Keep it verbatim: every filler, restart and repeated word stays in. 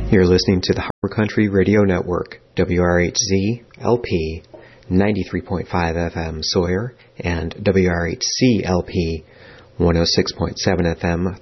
You're listening to the Harbor Country Radio Network, W R H Z L P ninety-three point five F M Sawyer and W R H C L P one oh six point seven F M